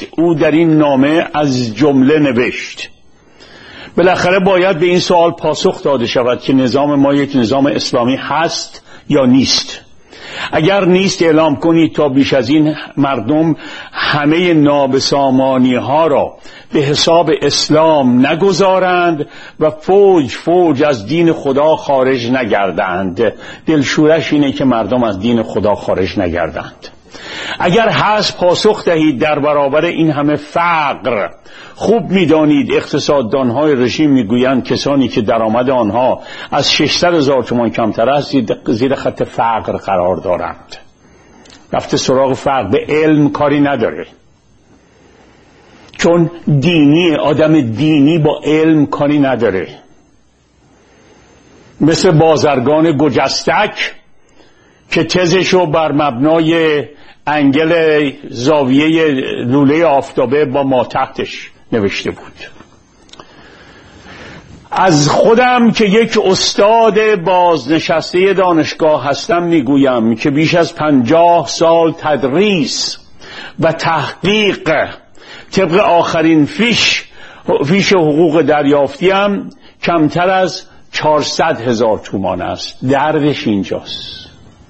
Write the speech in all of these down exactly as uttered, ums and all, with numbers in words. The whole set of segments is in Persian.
او در این نامه از جمله نوشت. بالاخره باید به این سوال پاسخ داده شود که نظام ما یک نظام اسلامی هست یا نیست. اگر نیست اعلام کنید تا بیش از این مردم همه نابسامانی ها را به حساب اسلام نگذارند و فوج فوج از دین خدا خارج نگردند. دلشورش اینه که مردم از دین خدا خارج نگردند. اگر هست پاسخ دهید در برابر این همه فقر. خوب میدانید اقتصاددانهای رژیم میگویند کسانی که درآمد آنها از ششصد هزار تومان کمتر است زیر خط فقر قرار دارند. رفته سراغ فقر، به علم کاری نداره، چون دینی، آدم دینی با علم کاری نداره. مثل بازرگان گجستک که تزشو بر مبنای انگل زاویه لوله آفتابه با ما تحتش نوشته بود. از خودم که یک استاد بازنشسته دانشگاه هستم میگویم که بیش از پنجاه سال تدریس و تحقیق طبق آخرین فیش فیش حقوق دریافتیم کمتر از چهارصد هزار تومان است. دردش اینجاست.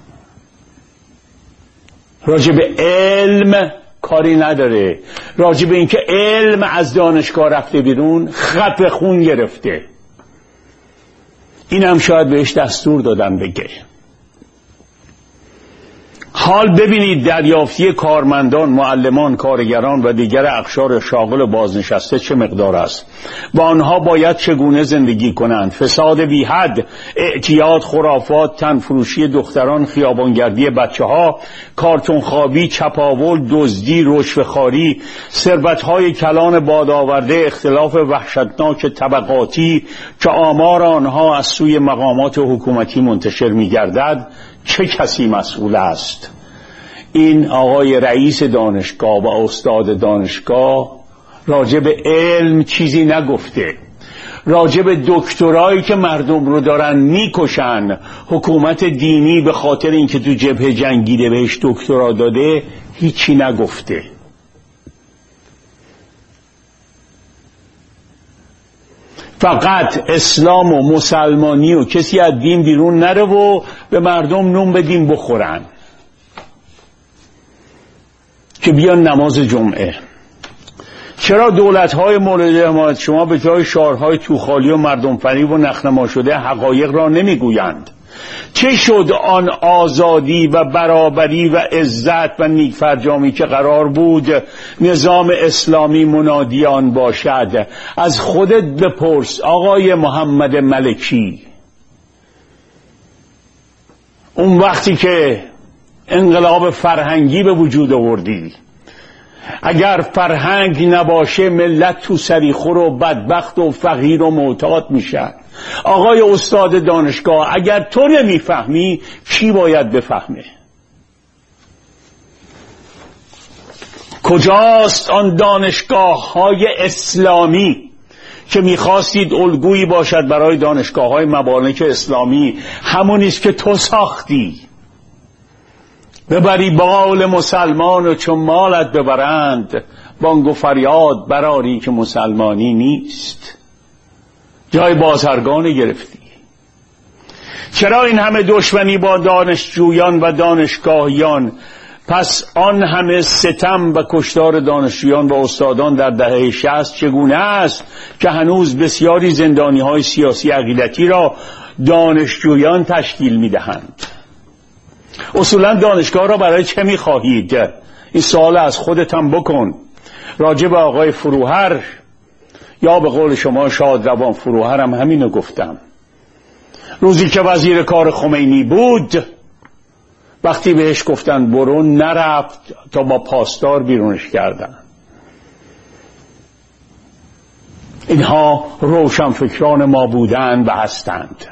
راجع به علم کاری نداره، راجع به اینکه علم از دانشگاه رفته بیرون خط خون گرفته. این هم شاید بهش دستور دادن بگه. حال ببینید دریافتی کارمندان، معلمان، کارگران و دیگر اقشار شاغل بازنشسته چه مقدار است و آنها باید چگونه زندگی کنند. فساد بی حد، اعتیاد، خرافات، تنفروشی دختران، خیابانگردی بچه ها، کارتون خوابی، چپاول، دزدی، رشوه‌خواری، ثروت‌های کلان بادآورده، اختلاف وحشتناک طبقاتی که آمار آنها از سوی مقامات حکومتی منتشر می‌گردد. چه کسی مسئول است؟ این آقای رئیس دانشگاه و استاد دانشگاه راجع به علم چیزی نگفته. راجع به دکترایی که مردم رو دارن میکشن، حکومت دینی به خاطر اینکه تو جبهه جنگیده بهش دکترا داده هیچی نگفته. فقط اسلام و مسلمانی و کسی از دین بیرون نره و به مردم نون به دین بخورن که بیان نماز جمعه. چرا دولت‌های مورد حمایت شما به جای شعارهای توخالی و مردم فریب و نخنما شده حقایق را نمیگویند؟ چه شد آن آزادی و برابری و عزت و نیکفرجامی که قرار بود نظام اسلامی منادی آن باشد؟ از خودت بپرس آقای محمد ملکی. اون وقتی که انقلاب فرهنگی به وجود آوردی، اگر فرهنگ نباشه ملت تو سریخور و بدبخت و فقیر و معتاد میشن. آقای استاد دانشگاه اگر تو نمیفهمی کی باید بفهمه؟ کجاست آن دانشگاه های اسلامی که میخواستید الگویی باشد برای دانشگاه های مبارک اسلامی؟ همونیست که تو ساختی. ببری بال مسلمان و چون مالت ببرند بانگ و فریاد براری که مسلمانی نیست. جای بازرگان گرفتی. چرا این همه دشمنی با دانشجویان و دانشگاهیان؟ پس آن همه ستم و کشتار دانشجویان و استادان در دهه شصت چگونه است که هنوز بسیاری زندانی های سیاسی عقیدتی را دانشجویان تشکیل میدهند؟ اصولا دانشگاه را برای چه میخواهید؟ این سوال از خودت هم بکن. راجع به آقای فروهر یا به قول شما شادروان فروهر هم همینو گفتم. روزی که وزیر کار خمینی بود وقتی بهش گفتن برو نرفت تا با پاسدار بیرونش کردن. اینها روشنفکران ما بودند و هستند.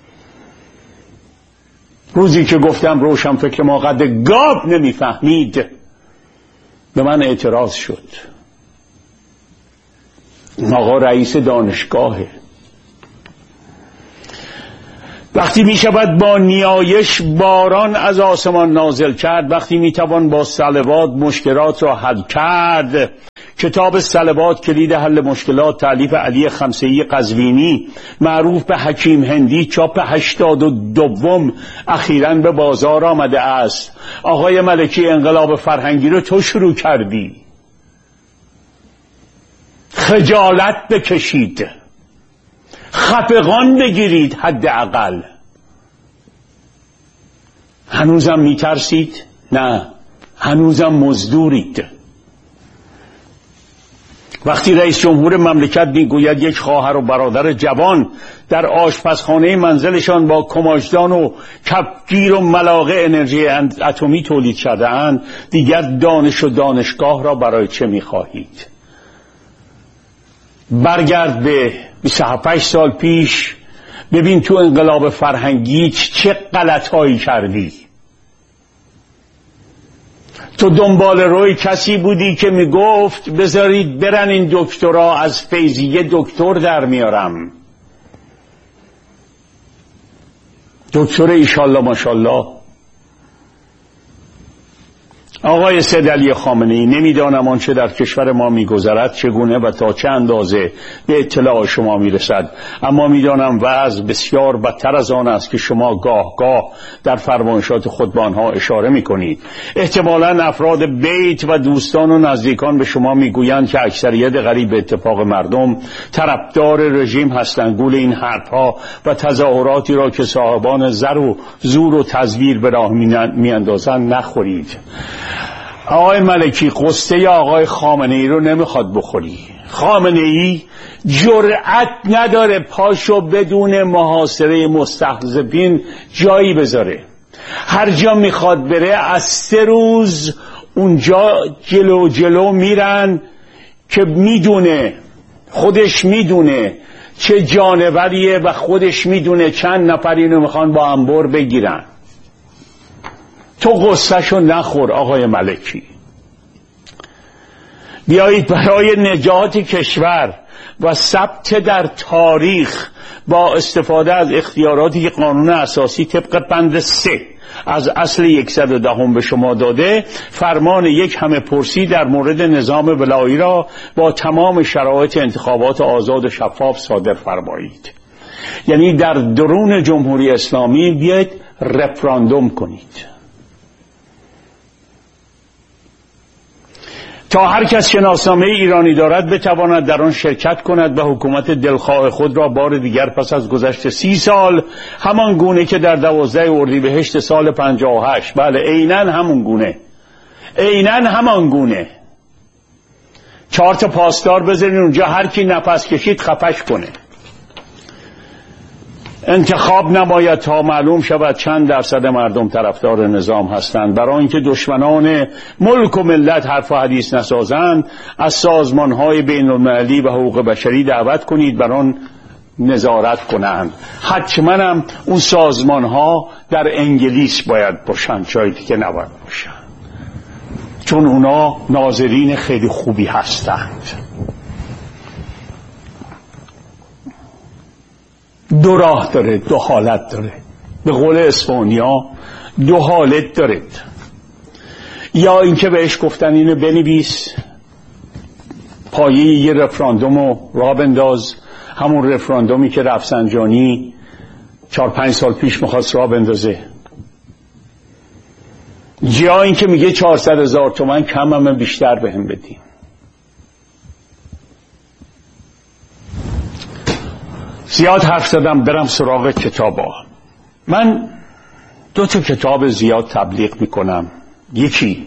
روزی که گفتم روشنفکر ما قد گاو نمیفهمید به من اعتراض شد. آقا رئیس دانشگاهه. وقتی می شود با نیایش باران از آسمان نازل کرد، وقتی می توان با صلوات مشکلات را حل کرد، کتاب صلوات کلید حل مشکلات تألیف علی خمسه‌ای قزوینی معروف به حکیم هندی چاپ هشتاد و دوم اخیراً به بازار آمده است. آقای ملکی انقلاب فرهنگی رو تو شروع کردی، خجالت بکشید، خفقان بگیرید. حداقل هنوزم میترسید؟ نه، هنوزم مزدورید. وقتی رئیس جمهور مملکت میگوید یک خواهر و برادر جوان در آشپزخانه منزلشان با کماجدان و کفگیر و ملاقه انرژی اتمی تولید کرده اند، دیگر دانش و دانشگاه را برای چه میخواهید؟ برگرد به بیست و هفت سال پیش، ببین تو انقلاب فرهنگی چه غلطهایی کردی. تو دنبال روی کسی بودی که میگفت بذارید برن این دکترا، از فیضیه دکتر در میارم، دکتر ایشالله ماشالله. آقای سید علی خامنه‌ای، نمیدانم آنچه در کشور ما میگذرد چگونه و تا چه اندازه به اطلاع شما میرسد، اما میدانم وضع بسیار بدتر از آن است که شما گاه گاه در فرمایشات خود به آنها اشاره میکنید. احتمالاً افراد بیت و دوستان و نزدیکان به شما میگویند که اکثریت غریب به اتفاق مردم طرفدار رژیم هستند. گول این حرفها و تظاهراتی را که صاحبان زر و زور و تزویر به راه میاندازند نخورید. آقای ملکی، قصه آقای خامنه ای رو نمیخواد بخوری. خامنه ای جرأت نداره پاشو بدون محاصره مستهزئین جایی بذاره. هر جا میخواد بره از سه روز اونجا جلو جلو میرن که میدونه، خودش میدونه چه جانوریه و خودش میدونه چند نفر اینو میخوان با انبر بگیرن. تو قصهشو نخور آقای ملکی. بیایید برای نجات کشور و ثبت در تاریخ با استفاده از اختیاراتی که قانون اساسی طبق بند سه از اصل صد و ده هم به شما داده، فرمان یک همه پرسی در مورد نظام ولایی را با تمام شرایط انتخابات آزاد و شفاف صادر فرمایید. یعنی در درون جمهوری اسلامی بیاید رفراندوم کنید تا هر کس شناسنامه ایرانی دارد بتواند در آن شرکت کند و حکومت دلخواه خود را بار دیگر پس از گذشت سی سال همان گونه که در دوازده اردیبهشت سال پنجاه و هشت، بله عیناً همون گونه، عیناً همان گونه، چهار تا پاسدار بذارین اونجا، هر کی نفس کشید خفش کنه. انتخاب نباید تا معلوم شود چند درصد مردم طرفدار نظام هستند. برای اینکه دشمنان ملک و ملت حرف و حدیث نسازند، از سازمان‌های بین‌المللی و حقوق بشری دعوت کنید بر آن نظارت کنند. حتما هم اون سازمان‌ها در انگلیس باید باشند، جایی که نباید باشند، چون اونا ناظرین خیلی خوبی هستند. دو راه داره، دو حالت داره. به قول اسپانیا دو حالت دارید. یا اینکه بهش گفتن اینو بنویس، پایه یه رفراندومو راه بنداز، همون رفراندومی که رفسنجانی چهار پنج سال پیش میخواست راه بندازه. یا اینکه میگه چهارصد هزار تومن کم همه بیشتر بهم بدین. زیاد حرف زدم، برم سراغ کتابا. من دو تا کتاب زیاد تبلیغ میکنم. یکی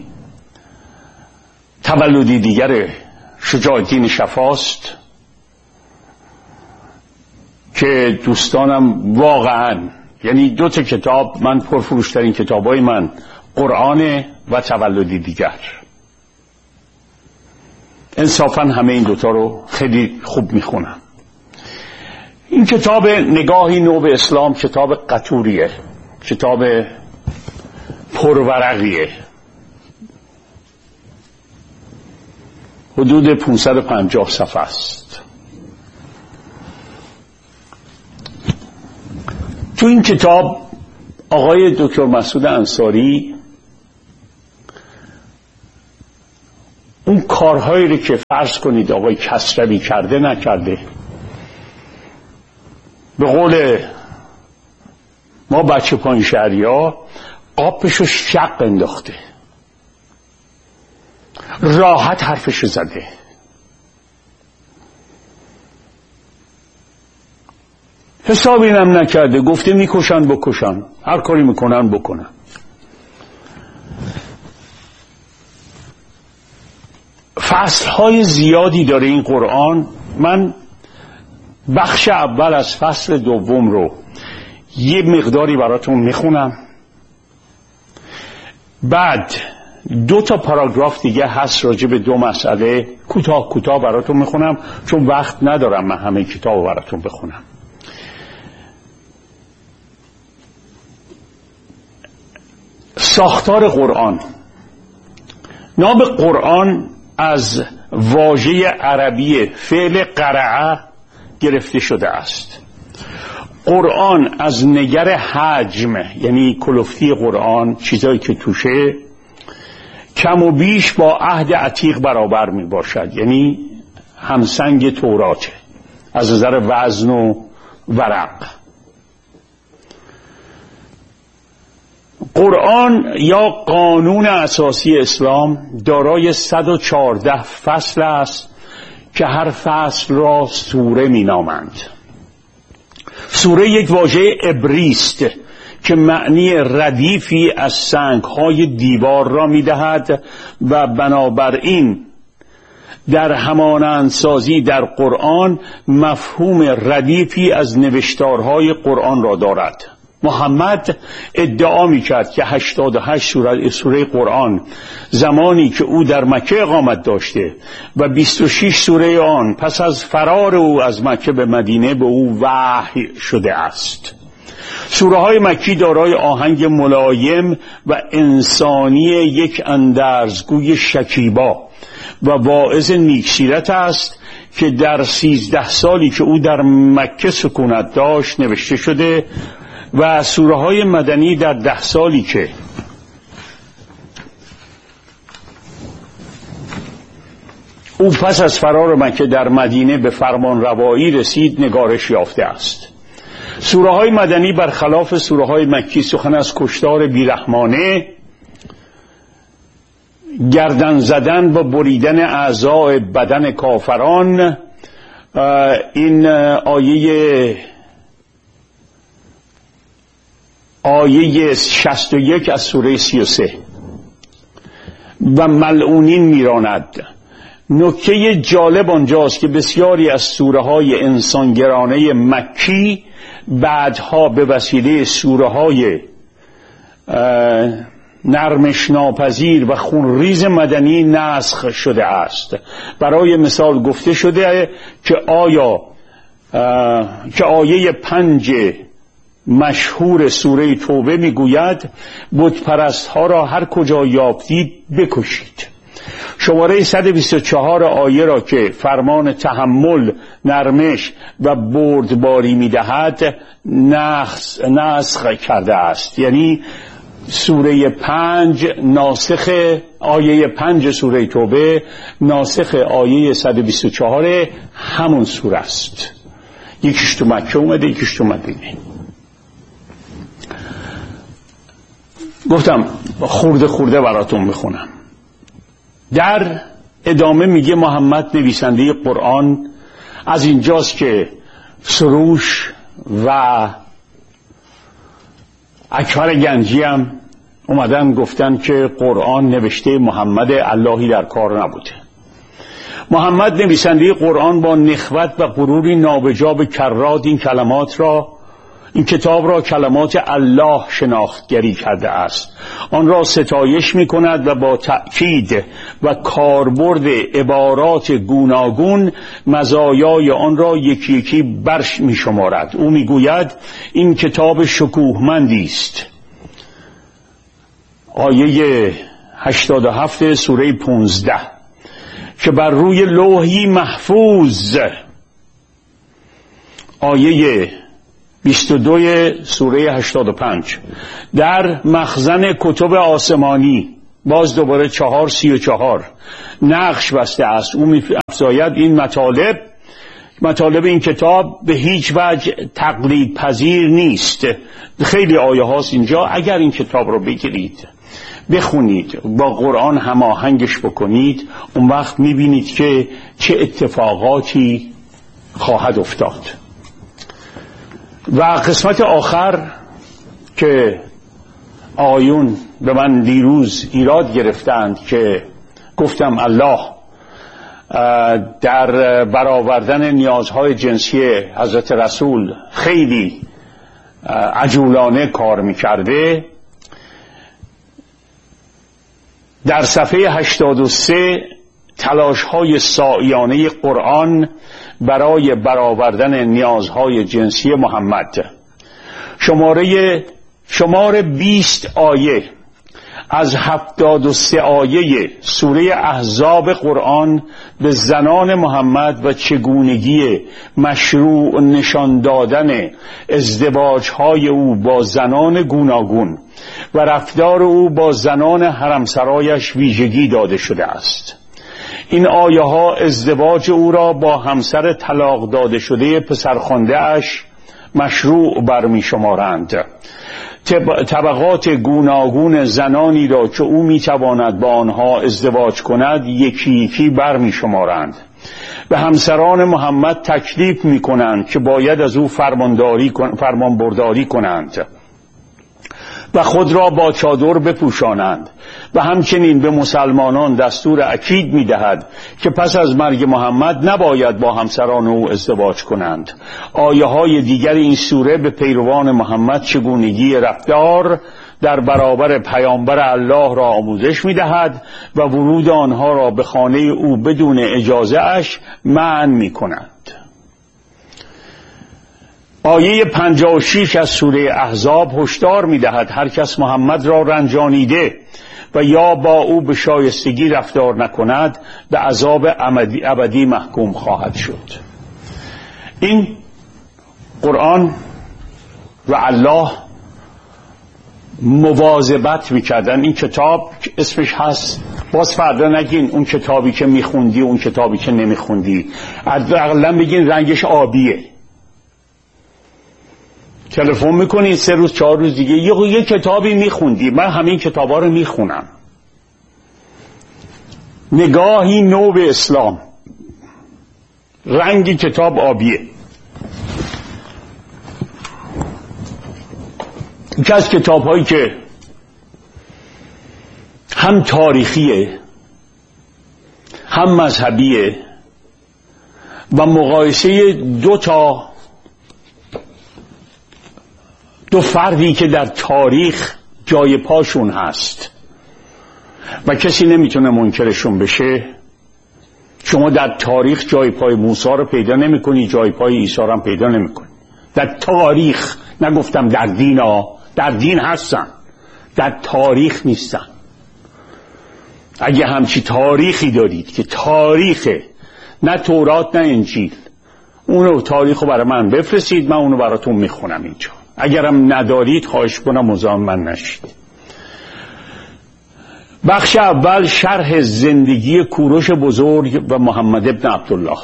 تولدی دیگر شجاع الدین شفاست که دوستانم واقعا، یعنی دو تا کتاب من پرفروشترین کتابای من قرآن و تولدی دیگر. انصافا همه این دوتا رو خیلی خوب میخونم. این کتاب نگاهی نو به اسلام کتاب قطوریه، کتاب پرورقیه، حدود پانصد و پنجاه صفحه است. تو این کتاب آقای دکتر مسعود انصاری اون کارهایی رو که فرض کنید آقای کسروی کرده نکرده، به قول ما بچه پایین شهری ها قاپشو شق انداخته، راحت حرفشو زده. حساب اینم نکرده، گفته میکشن بکشن، هر کاری میکنن بکنن. فصلهای زیادی داره این قرآن. من بخش اول از فصل دوم رو یه مقداری براتون میخونم، بعد دو تا پاراگراف دیگه هست راجع به دو مسئله، کوتاه کوتاه براتون میخونم چون وقت ندارم من همه کتاب براتون بخونم. ساختار قرآن. نام قرآن از واژه عربی فعل قرعه گرفته شده است. قرآن از نگر حجم، یعنی کلفتی قرآن، چیزایی که توشه، کم و بیش با عهد عتیق برابر می باشد، یعنی همسنگ توراته از نظر وزن و ورق. قرآن یا قانون اساسی اسلام دارای صد و چهارده فصل است که هر فصل را سوره می نامند. سوره یک واژه عبری است که معنی ردیفی از سنگ‌های دیوار را می دهد و بنابراین در همانندسازی در قرآن مفهوم ردیفی از نوشتارهای قرآن را دارد. محمد ادعا میکرد که هشتاد و هشت سوره, سوره قرآن زمانی که او در مکه اقامت داشته و بیست و شش سوره آن پس از فرار او از مکه به مدینه به او وحی شده است. سوره های مکی دارای آهنگ ملایم و انسانی یک اندرزگوی شکیبا و واعظ نیکسیرت است که در سیزده سالی که او در مکه سکونت داشت نوشته شده و سوره های مدنی در ده سالی که او پس از فرار مکه در مدینه به فرمان روایی رسید نگارش یافته است. سوره های مدنی برخلاف سوره های مکی سخن از کشتار بیرحمانه، گردن زدن و بریدن اعضای بدن کافران، این آیه آیه شصت و یک از سوره سی و سه و ملعونین میراند. نکته جالب آنجاست که بسیاری از سوره های انسانگرانه مکی بعدها به وسیله سوره های نرمش ناپذیر و خونریز مدنی نسخ شده است. برای مثال گفته شده که آیا که آیه پنج مشهور سوره توبه میگوید بت پرست ها را هر کجا یافتید بکشید. شماره صد و بیست و چهار آیه را که فرمان تحمل، نرمش و بردباری میدهد نسخ نسخ کرده است، یعنی سوره پنج ناسخ آیه پنج سوره توبه ناسخ آیه صد و بیست و چهار همون سوره است. یکیش تو مکه اومده یکیش تو مدینه. گفتم خورده خورده براتون میخونم. در ادامه میگه محمد نویسنده قرآن از اینجاست که سروش و اکبر گنجی هم اومدن گفتن که قرآن نوشته محمد، اللهی در کار نبوده. محمد نویسنده قرآن با نخوت و غروری نابجا به کرات این کلمات را این کتاب را کلمات الله شناختگری کرده است. آن را ستایش می کند و با تأکید و کاربرد عبارات گوناگون مزایای آن را یکی یکی برش می شمارد. او می گوید این کتاب شکوهمندی است. آیه هشتاد و هفت سوره پونزده که بر روی لوحی محفوظ. آیه بیست و دو سوره هشتاد و پنج در مخزن کتب آسمانی باز دوباره چهار سی و چهار نقش بسته است. او می‌افزاید این مطالب مطالب این کتاب به هیچ وجه تقلید پذیر نیست. خیلی آیه هاست اینجا، اگر این کتاب رو بگیرید بخونید با قرآن هماهنگش بکنید، اون وقت میبینید که چه اتفاقاتی خواهد افتاد. و قسمت آخر که آیون به من دیروز ایراد گرفتند که گفتم الله در برآوردن نیازهای جنسی حضرت رسول خیلی عجولانه کار میکرده، در صفحه هشتاد و سه تلاش‌های سعیانه قرآن برای برآوردن نیازهای جنسی محمد، شماره شماره بیست آیه از هفتاد و سه آیه سوره احزاب قرآن به زنان محمد و چگونگی مشروع نشان دادن ازدواج‌های او با زنان گوناگون و رفتار او با زنان حرمسرایش ویژگی داده شده است. این آیه ها ازدواج او را با همسر طلاق داده شده پسرخوانده اش مشروع برمی شمارند. طبقات گوناگون زنانی را که او میتواند با آنها ازدواج کند یکی یکی برمی شمارند. به همسران محمد تکلیف می کنند که باید از او فرمانداری فرمانبرداری کنند و خود را با چادر بپوشانند و همچنین به مسلمانان دستور اکید می دهد که پس از مرگ محمد نباید با همسران او ازدواج کنند. آیه های دیگر این سوره به پیروان محمد چگونگی رفتار در برابر پیامبر الله را آموزش می دهد و ورود آنها را به خانه او بدون اجازه اش منع می کند. آیه پنجاه و شش از سوره احزاب هشدار می دهد هر کس محمد را رنجانیده و یا با او به شایستگی رفتار نکند به عذاب ابدی محکوم خواهد شد. این قرآن و الله مواظبت میکردن. این کتاب اسمش هست، باز فردا نگین اون کتابی که میخوندی اون کتابی که نمیخوندی، اقلا بگین رنگش آبیه. تلفن میکنید سه روز چهار روز دیگه یه, یه کتابی میخوندی، من همین کتابا رو میخونم. نگاهی نو به اسلام، رنگ کتاب آبیه. یکی از کتاب هایی که هم تاریخیه هم مذهبیه و مقایسه دو تا دو فردی که در تاریخ جای پاشون هست و کسی نمیتونه منکرشون بشه. شما در تاریخ جای پای موسی رو پیدا نمی کنی، جای پای عیسی رو هم پیدا نمی کنی. در تاریخ، نگفتم در دین ها، در دین هستن، در تاریخ نیستن. اگه همچی تاریخی دارید که تاریخه، نه تورات نه انجیل، اونو تاریخو برای من بفرستید، من اونو براتون میخونم اینجا. اگرم ندارید خواهش کنم مزاحم من نشید. بخش اول شرح زندگی کوروش بزرگ و محمد ابن عبدالله.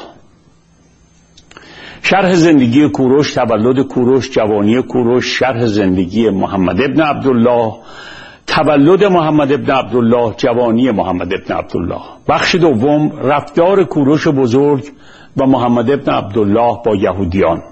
شرح زندگی کوروش، تولد کوروش، جوانی کوروش، شرح زندگی محمد ابن عبدالله، تولد محمد ابن عبدالله، جوانی محمد ابن عبدالله. بخش دوم رفتار کوروش بزرگ و محمد ابن عبدالله با یهودیان.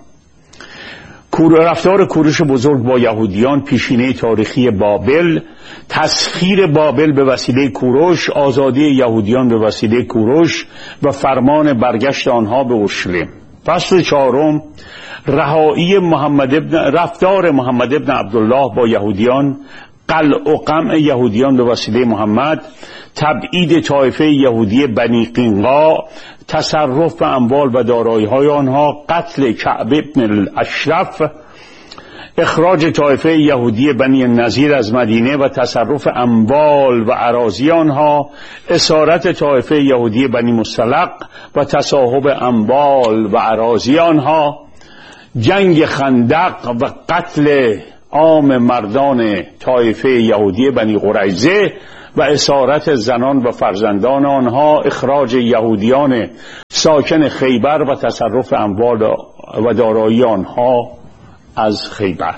رفتار کوروش بزرگ با یهودیان، پیشینه تاریخی بابل، تسخیر بابل به وسیله کوروش، آزادی یهودیان به وسیله کوروش و فرمان برگشت آنها به اورشلیم. فصل چهارم رهایی محمد ابن رفتار محمد ابن عبدالله با یهودیان، قلع و قمع یهودیان به وسیله محمد، تبعید طایفه یهودی بنی قینقاع، تصرف به اموال و دارایی‌های آنها، قتل کعب ابن الاشرف، اخراج طایفه یهودی بنی النضیر از مدینه و تصرف اموال و اراضی آنها، اسارت طایفه یهودی بنی مصطلق و تصاحب اموال و اراضی آنها، جنگ خندق و قتل عام مردان طایفه یهودی بنی قریظه و اسارت زنان و فرزندان آنها، اخراج یهودیان ساکن خیبر و تصرف اموال و دارایی آنها از خیبر.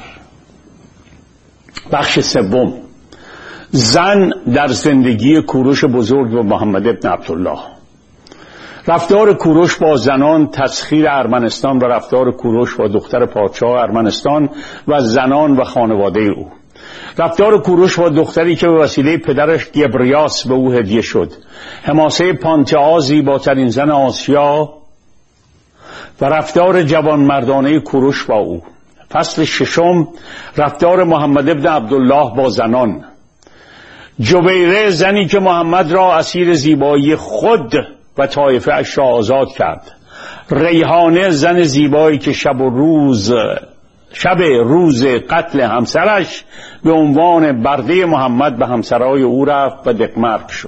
بخش سوم، زن در زندگی کوروش بزرگ و محمد ابن عبدالله. رفتار کوروش با زنان، تسخیر ارمنستان و رفتار کوروش با دختر پادشاه ارمنستان و زنان و خانواده او. رفتار کوروش با دختری که به وسیله پدرش گبریاس به او هدیه شد. حماسه پانتئا، زیباترین زن آسیا و رفتار جوانمردانه کوروش با او. فصل ششم، رفتار محمد ابن عبدالله با زنان. جبیره، زنی که محمد را اسیر زیبایی خود و طایفه اش را آزاد کرد. ریحانه، زن زیبایی که شب و روز شب روز قتل همسرش به عنوان برده محمد به همسرای او رفت و دقمرگ شد.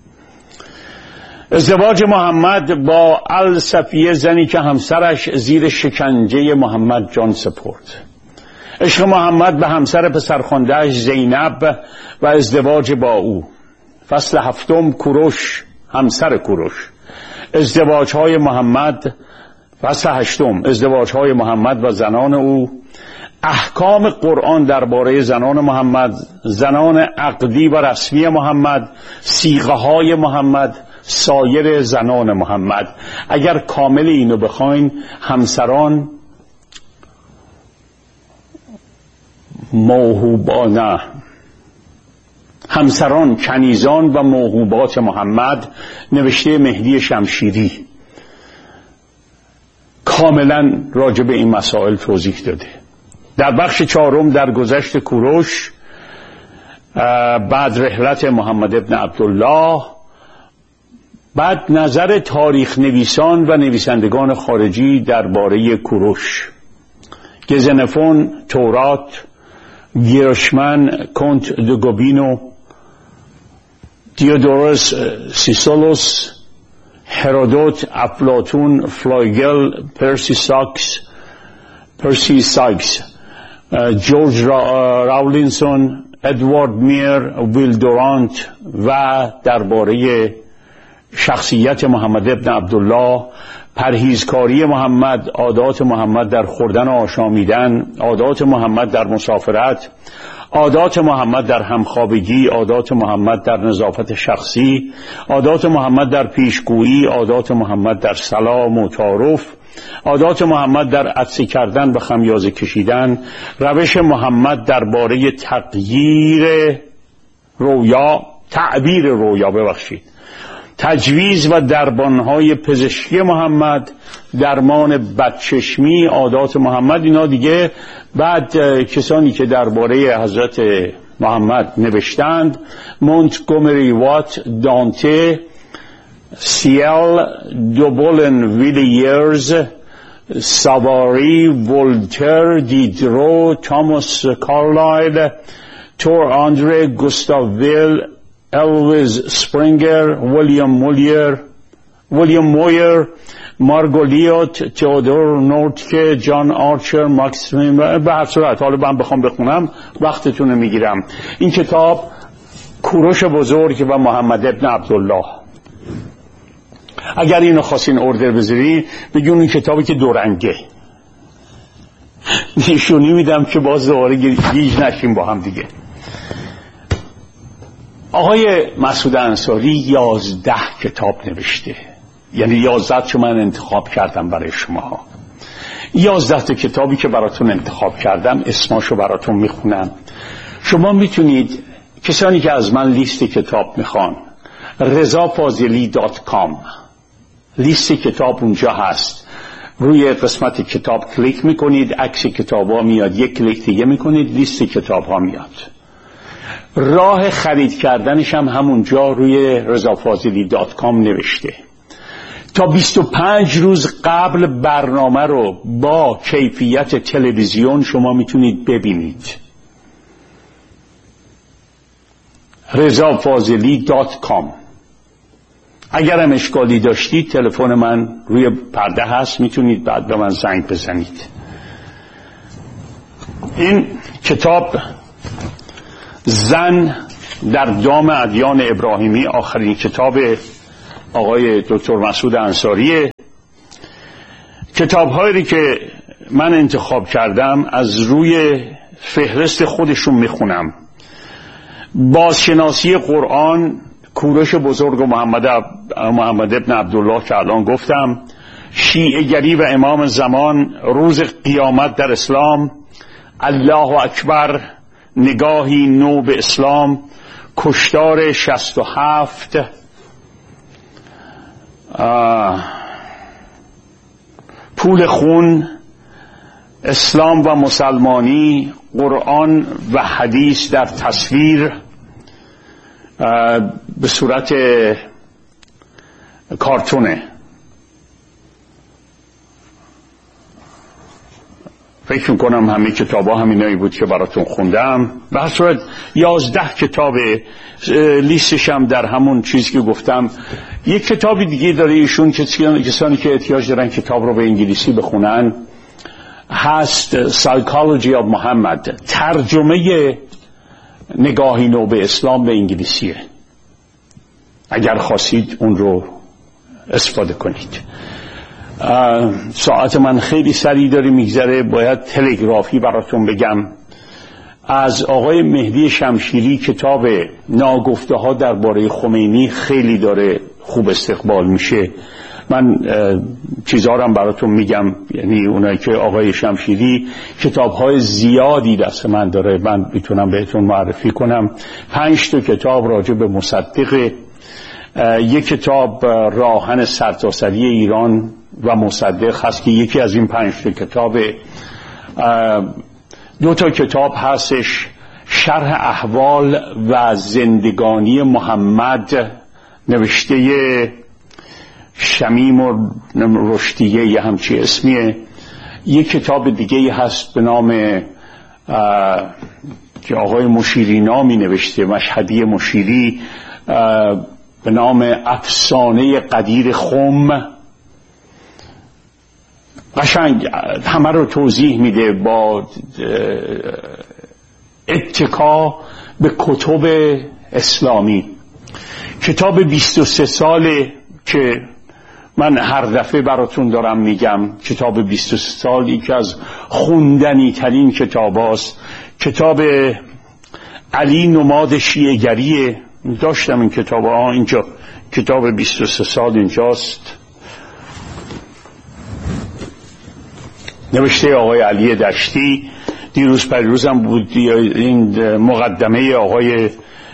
ازدواج محمد با الصفیه، زنی که همسرش زیر شکنجه محمد جان سپرد. عشق محمد به همسر پسرخوانده‌اش زینب و ازدواج با او. فصل هفتم، کوروش، همسر کوروش. ازدواج‌های محمد. فصل هشتم، ازدواج‌های محمد و زنان او. احکام قرآن درباره زنان محمد، زنان عقدی و رسمی محمد، صیغه‌های محمد، سایر زنان محمد. اگر کامل اینو بخواین، همسران موهوبانه همسران کنیزان و موهوبات محمد، نوشته مهدی شمشیری، کاملا راجع به این مسائل توضیح داده. در بخش چهارم، در گذشت کوروش بعد رحلت محمد ابن عبدالله، بعد نظر تاریخ نویسان و نویسندگان خارجی درباره کوروش. گزنفون، تورات، گیرشمن، کنت دوگوبینو، دیودورس سیسولوس، هرودوت، افلاطون، فلایگل، پرسی ساکس پرسی سایکس، جورج راولینسون، ادوارد میر، ویل دورانت و درباره شخصیت محمد ابن عبدالله، پرهیزکاری محمد، عادات محمد در خوردن و آشامیدن، عادات محمد در مسافرت، عادات محمد در همخوابگی، عادات محمد در نظافت شخصی، عادات محمد در پیشگویی، عادات محمد در سلام و تعارف، عادات محمد در عطسه کردن و خمیازه کشیدن، روش محمد درباره تغییر رویا تعبیر رویا ببخشید تجویز و دربانهای پزشکی محمد، درمان بدچشمی، عادات محمد. اینا دیگه بعد کسانی که درباره حضرت محمد نوشتند، مونتگومری وات، دانته، سیل، دوبولن ویلیرز، ساواری، ولتر، دیدرو، توماس کارلایل، تور آندره، گوستاو ویل، الویز سپرینگر، ویلیام مولیر، ویلیام مویر، مارگولیوت، تئودور نورتکه، جان آرچر، ماکسیم. به هر صورت حالا من بخوام بخونم وقتتون میگیرم. این کتاب کوروش بزرگ و محمد ابن عبدالله. اگر اینو خواستین اوردر بذاری بگون این کتابی که دورنگه نشونی میدم که باز دوباره گیج نشیم با هم دیگه. آقای مسعود انصاری یازده کتاب نوشته، یعنی یازده که من انتخاب کردم برای شما. یازده تا کتابی که براتون انتخاب کردم اسماشو براتون میخونم. شما میتونید، کسانی که از من لیست کتاب میخوان، رضا فاضلی دات کام، لیست کتاب اونجا هست. روی قسمت کتاب کلیک میکنید، عکس کتاب ها میاد، یک کلیک دیگه میکنید، لیست کتاب ها میاد. راه خرید کردنش هم همونجا روی رضا فاضلی دات کام نوشته. تا بیست و پنج روز قبل برنامه رو با کیفیت تلویزیون شما میتونید ببینید. رضا فاضلی دات کام. اگر هم اشکالی داشتید تلفن من روی پرده هست، میتونید بعد به من زنگ بزنید. این کتاب زن در دام ادیان ابراهیمی، آخرین کتاب آقای دکتر مسعود انصاریه. کتاب‌هایی که من انتخاب کردم از روی فهرست خودشون میخونم: بازشناسی قرآن، کوروش بزرگ و محمد, محمد ابن عبدالله که الان گفتم، شیعه گری و امام زمان، روز قیامت در اسلام، الله اکبر، نگاهی نو به اسلام، کشتار شصت و هفت، پول خون، اسلام و مسلمانی، قرآن و حدیث در تصویر به صورت کارتونه. فکر میکنم همه کتاب ها همینایی بود که براتون خوندم. به هر صورت یازده کتاب، لیستش هم در همون چیز که گفتم. یک کتابی دیگه داره ایشون که کسانی که احتیاج دارن کتاب رو به انگلیسی بخونن هست، Psychology of Muhammad، ترجمه نگاهی نو به اسلام به انگلیسیه. اگر خواستید اون رو استفاده کنید. ساعت من خیلی سریع داره میگذره، باید تلگرافی براتون بگم. از آقای مهدی شمشیری کتاب ناگفته ها درباره خمینی خیلی داره خوب استقبال میشه. من چیزها رو هم براتون میگم، یعنی اونایی که آقای شمشیری کتاب‌های زیادی دست من داره، من میتونم بهتون معرفی کنم. پنج تا کتاب راجع به مصدق، یک کتاب راهن سرتاسری ایران و مصدق هست که یکی از این پنج تا کتاب. دو تا کتاب هستش، شرح احوال و زندگانی محمد نوشته شمیم و رشدیه، یه همچی اسمیه. یک کتاب دیگه هست به نام که آقای مشیری نامی نوشته، مشهدی مشیری، به نام افسانه قدیر خم. قشنگ همه رو توضیح میده با اتکا به کتب اسلامی. کتاب بیست و سه ساله که من هر دفعه براتون دارم میگم، کتاب بیست و سه سال یکی از خوندنی ترین کتاب هاست. کتاب علی نماد شیعه‌گریه، داشتم این کتاب ها اینجا. کتاب بیست و سه سال اینجاست، نوشته آقای علی دشتی. دیروز پریروزم بود این مقدمه آقای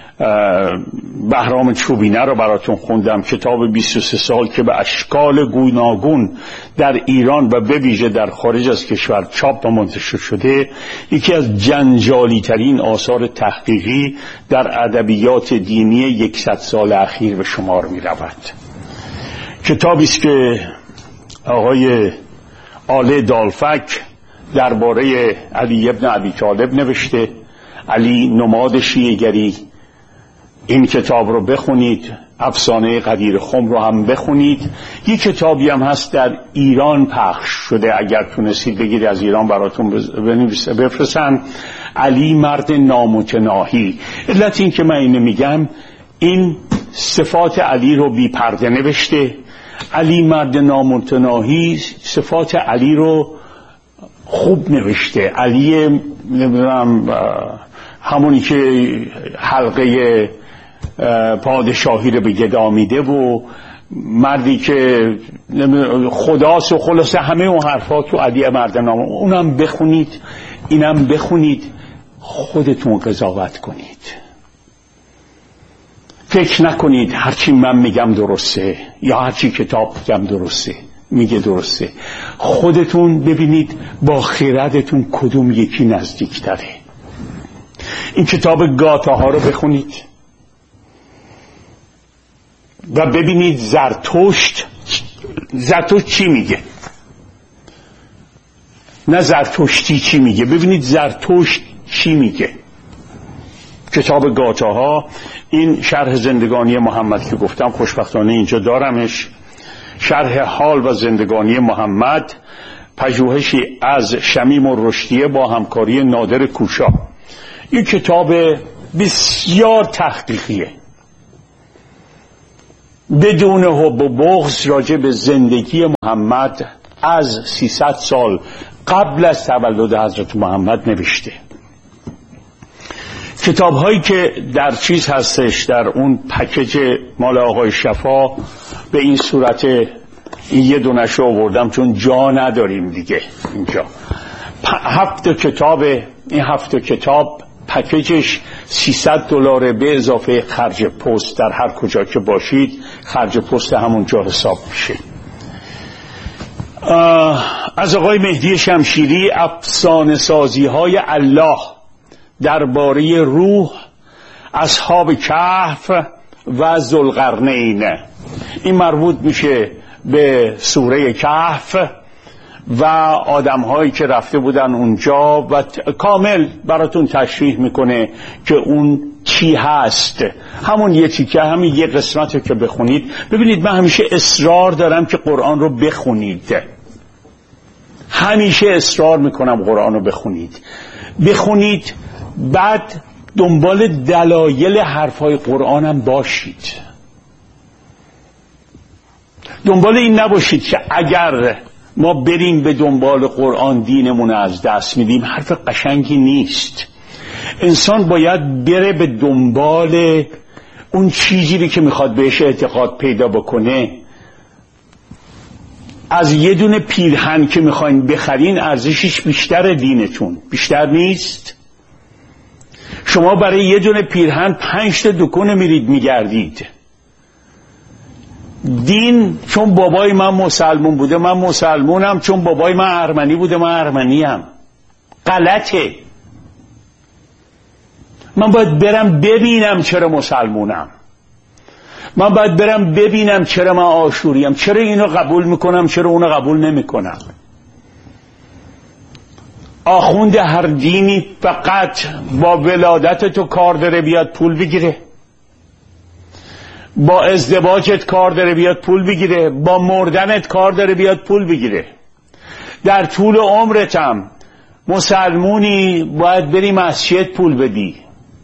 بهرام چوبینه رو براتون خوندم. کتاب بیست و سه سال که به اشکال گوناگون در ایران و به ویژه در خارج از کشور چاپ و منتشر شده، یکی از جنجالی ترین آثار تحقیقی در ادبیات دینی صد سال اخیر به شمار می رود. کتابی است که آقای آله دالفک درباره علی ابن ابی طالب نوشته، علی نماد شیعه‌گری. این کتاب رو بخونید. افسانه قدیر خم رو هم بخونید. یک کتابی هم هست در ایران پخش شده، اگر تونستید بگید از ایران براتون بفرستن، علی مرد نامتناهی. علت این که من اینو میگم، این صفات علی رو بی پرده نوشته. علی مرد نامتناهی صفات علی رو خوب نوشته. علی نمیدونم همونی که حلقه پادشاهی رو به گدا میده و مردی که خداست و خلاصه همه اون حرفا تو علی مرد نام. اونم بخونید، اینم بخونید، خودتون قضاوت کنید. فکر نکنید هرچی من میگم درسته یا هرچی کتاب میگم درسته میگه درسته. خودتون ببینید با خردتون کدوم یکی نزدیکتره. این کتاب گاتاها رو بخونید و ببینید زرتشت زرتشت چی میگه، نه زرتشتی چی میگه، ببینید زرتشت چی میگه. کتاب گاتاها. این شرح زندگانی محمد که گفتم خوشبختانه اینجا دارمش. شرح حال و زندگانی محمد پژوهشی از شمیم الرشدیه با همکاری نادر کوشا. این کتاب بسیار تحقیقیه، بدون حب و بغض راجع به زندگی محمد از سیصد سال قبل از تولد حضرت محمد نوشته. کتاب هایی که در چیز هستش، در اون پکیج مال آقای شفا به این صورت، این یه دونش رو آوردم چون جا نداریم دیگه اینجا. هفت کتاب، این هفت کتاب پکیجش سیصد دلاره به اضافه خرج پست. در هر کجا که باشید خرج پست همونجا حساب میشه. از آقای مهدی شمشیری افسانه سازی های الله درباره روح، اصحاب کهف و ذوالقرنین. این مربوط میشه به سوره کهف و آدم هایی که رفته بودن اونجا و کامل براتون تشریح میکنه که اون چی هست. همون یه تیکه، همین یه قسمت رو که بخونید. ببینید من همیشه اصرار دارم که قرآن رو بخونید، همیشه اصرار میکنم قرآن رو بخونید بخونید بعد دنبال دلایل حرفای قرآن هم باشید. دنبال این نباشید که اگر ما بریم به دنبال قرآن دینمون از دست میدیم. حرف قشنگی نیست. انسان باید بره به دنبال اون چیزی که میخواد بهش اعتقاد پیدا بکنه. از یه دونه پیرهن که میخواین بخرین ارزشش بیشتر دینتون بیشتر نیست؟ شما برای یه دونه پیرهن پنج تا دکون میرید میگردید. دین چون بابای من مسلمون بوده من مسلمونم، چون بابای من ارمنی بوده من ارمنیم. غلطه. من باید برم ببینم چرا مسلمونم، من باید برم ببینم چرا من آشوریم، چرا اینو قبول میکنم چرا اونو قبول نمیکنم. آخوند هر دینی فقط با ولادت تو کار داره بیاد پول بگیره، با ازدواجت کار داره بیاد پول بگیره، با مردنت کار داره بیاد پول بگیره. در طول عمرتم مسلمونی باید بری مسجد پول بدی،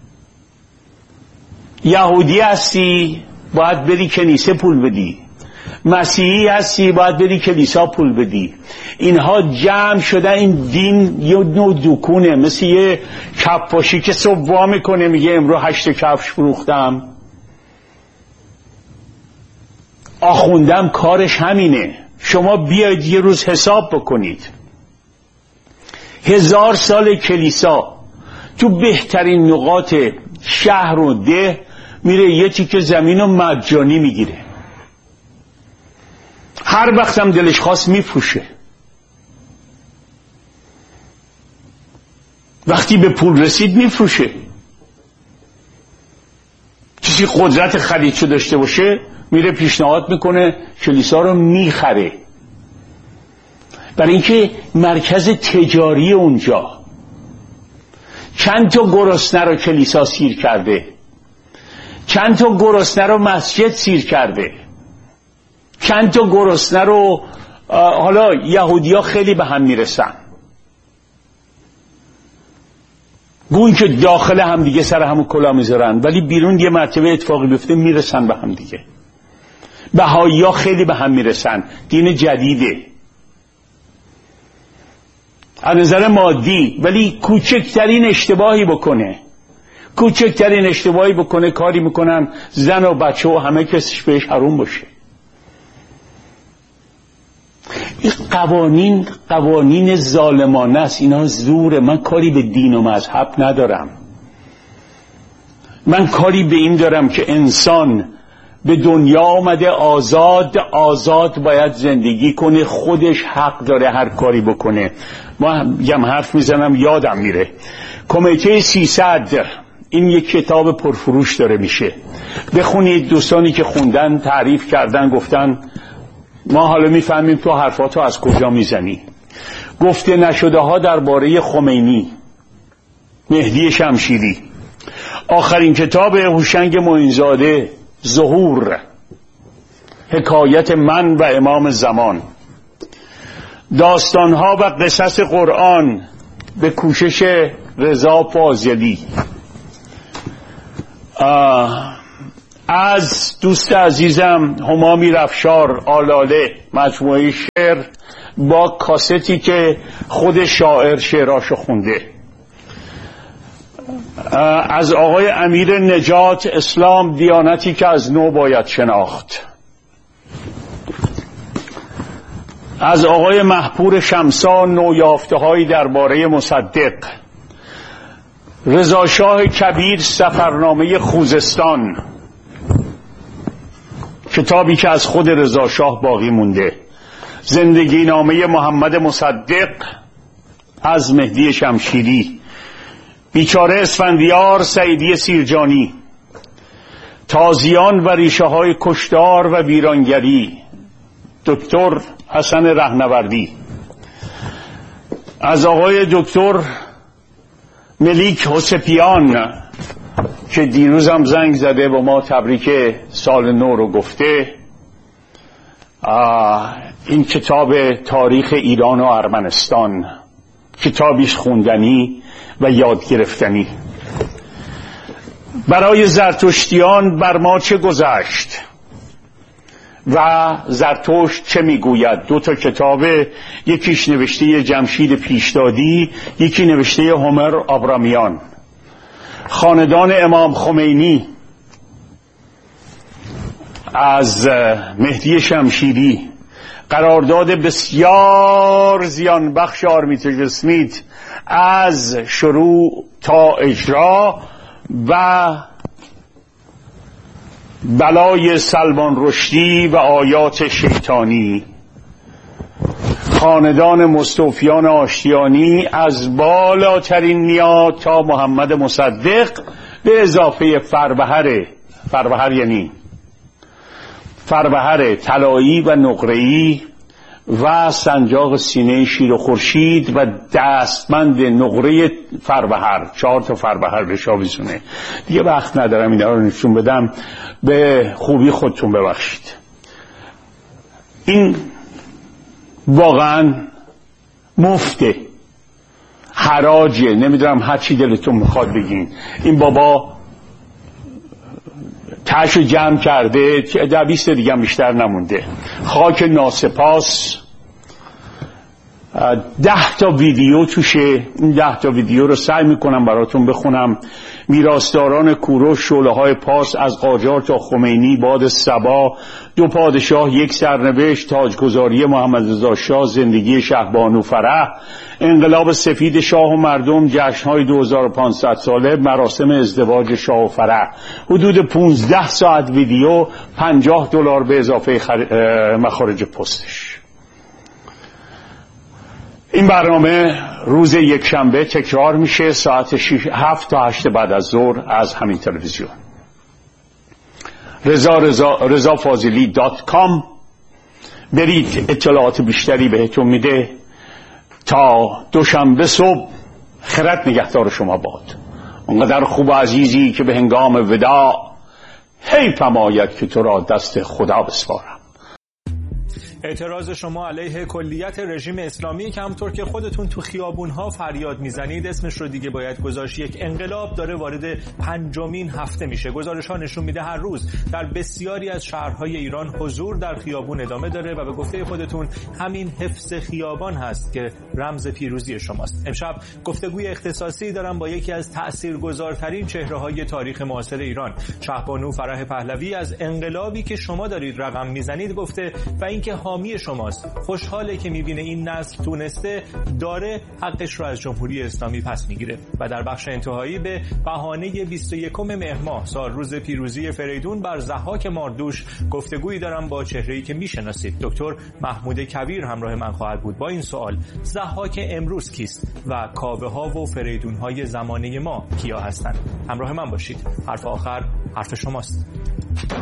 یهودی هستی باید بری کنیسه پول بدی، مسیحی هستی باید بری کلیسا پول بدی. اینها جمع شدن. این دین یه نوع دکونه، مثل یه کفاشی که صبح وا میکنه میگه امرو هشت کفش فروختم. آخوندم کارش همینه. شما بیاید یه روز حساب بکنید. هزار سال کلیسا تو بهترین نقاط شهر و ده میره یه تیکه زمین و مجانی میگیره. هر وقتم دلش خواست میفروشه. وقتی به پول رسید میفروشه. کسی قدرت خریدشو داشته باشه میره پیشنهاد میکنه کلیسا رو میخره، برای اینکه مرکز تجاری اونجا. چند تا گرسنه رو کلیسا سیر کرده، چند تا گرسنه رو مسجد سیر کرده، چند تا گرسنه رو حالا یهودیا خیلی به هم میرسن، گوین که داخل هم دیگه سر همون کلا میذارن ولی بیرون یه مرتبه اتفاقی بیفته میرسن به هم دیگه. بهائی‌ها خیلی به هم میرسن. دین جدیده از نظر مادی، ولی کوچکترین اشتباهی بکنه کوچکترین اشتباهی بکنه کاری میکنن زن و بچه و همه کسیش بهش حروم باشه. این قوانین قوانین ظالمانه است. اینا زوره. من کاری به دین و مذهب ندارم. من کاری به این دارم که انسان به دنیا آمده آزاد آزاد باید زندگی کنه. خودش حق داره هر کاری بکنه. ما هم حرف میزنم یادم میره. کمیته سیصد این یک کتاب پرفروش داره میشه. بخونید. دوستانی که خوندن تعریف کردن گفتن ما حالا میفهمیم تو حرفاتو از کجا میزنی. گفته نشده ها درباره خمینی، مهدی شمشیری. آخرین کتاب هوشنگ معینزاده ظهور، حکایت من و امام زمان. داستانها و قصص قرآن به کوشش رضا فاضلی. از دوست عزیزم هما میرافشار آلاله، مجموعه شعر با کاستی که خود شاعر شعراشو خونده. از آقای امیر نجات، اسلام دیانتی که از نو باید شناخت. از آقای محپور شمسان، نویافته‌هایی درباره مصدق. رضا شاه کبیر، سفرنامه خوزستان، کتابی که از خود رضا شاه باقی مونده. زندگی نامه محمد مصدق از مهدی شمشیری. بیچاره اسفندیار، سعیدی سیرجانی. تازیان و ریشه های کشتار و ویرانگری، دکتر حسن رهنوردی. از آقای دکتر ملیک حسپیان که دیروز هم زنگ زده و ما تبریک سال نو رو گفته. این کتاب تاریخ ایران و ارمنستان، کتابیش خوندنی و یاد گرفتنی. برای زرتشتیان بر ما چه گذشت و زرتشت چه میگوید. دو تا کتاب، یکیش نوشته جمشید پیشدادی، یکی نوشته هومر آبرامیان. خاندان امام خمینی از مهدی شمشیری. قرارداد بسیار زیان بخش آرمیتاژ اسمیت از شروع تا اجرا و بلای سلمان رشدی و آیات شیطانی. خاندان مستوفیان آشتیانی از بالاترین نیا تا محمد مصدق به اضافه فروهر. فروهر یعنی فروهر طلایی و نقره‌ای و سنجاق سینه شیر و خورشید و دستمند نقره فروهر. چهار تا فروهر به شاویزونه. دیگه وقت ندارم اینا رو نشون بدم، به خوبی خودتون ببخشید. این واقعا مفته، حراجه، نمیدونم هر چی دلتون میخواد بگین. این بابا تش جمع کرده، در بیست دیگه هم بیشتر نمونده. خاک ناسپاس. ده تا ویدیو توشه. این ده تا ویدیو رو سعی میکنم براتون بخونم. میراثداران کوروش، شعله های پاس، از قاجار تا خمینی، باد صبا، دو پادشاه، یک سرنوشت، تاجگذاری محمد رضا شاه، زندگی شهبانو فرح، انقلاب سفید شاه و مردم، جشن‌های دو هزار و پانصد ساله، مراسم ازدواج شاه و فرح. حدود پانزده ساعت ویدیو، پنجاه دلار به اضافه خر... مخارج پستش. این برنامه روز یک شنبه تکرار میشه ساعت هفت تا هشت بعد از ظهر از همین تلویزیون. رضا رضا رضا فاضلی دات کام برید، اطلاعات بیشتری بهتون میده. تا دوشنبه صبح خرد نگهدار شما باد. اونقدر خوب و عزیزی که به هنگام وداع حیفم آید که تو را دست خدا بسپارم. اعتراض شما علیه کلیت رژیم اسلامی که همطور که خودتون تو خیابونها فریاد میزنید اسمش رو دیگه باید گذاشت یک انقلاب، داره وارد پنجمین هفته میشه. گزارش‌ها نشون میده هر روز در بسیاری از شهرهای ایران حضور در خیابون ادامه داره و به گفته خودتون همین حفظ خیابان هست که رمز پیروزی شماست. امشب گفتگوی اختصاصی دارم با یکی از تاثیرگذارترین چهره‌های تاریخ معاصر ایران، شهبانو فرح پهلوی، از انقلابی که شما دارید رقم میزنید گفته و اینکه حامی شماست. خوشحاله که میبینه این نسل تونسته داره حقش رو از جمهوری اسلامی پس میگیره. و در بخش انتهایی به بهانه بیست و یکم مهر ماه، سال روز پیروزی فریدون بر ضحاک ماردوش، گفتگویی دارم با چهره‌ای که میشناسید. دکتر محمود کویر همراه من خواهد بود با این سوال: ضحاک امروز کیست و کاوه‌ها و فریدون‌های زمانه ما کیا هستند؟ همراه من باشید. حرف آخر حرف شماست.